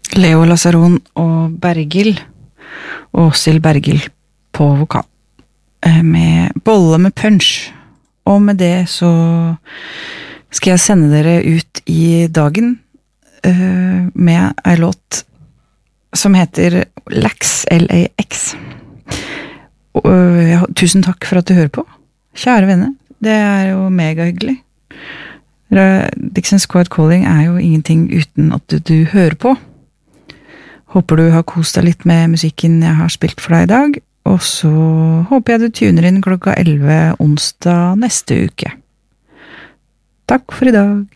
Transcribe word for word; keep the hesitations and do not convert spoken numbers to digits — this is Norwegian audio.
Leo Lazaron og Bergil, Åshild Bergil på vokal, med Bolle med punch. Og med det så skal jeg sende dere ut i dagen med en låt som heter Lax, L A X. Og, ja, tusen takk for at du hører på, kjære venner. Det er jo mega hyggelig. Dixon's Quiet Calling er jo ingenting uten at du, du hører på. Håper du har kost deg litt med musikken jeg har spilt for deg i dag, og så håper jeg du tuner inn klokka elleve onsdag neste uke. Takk for i dag.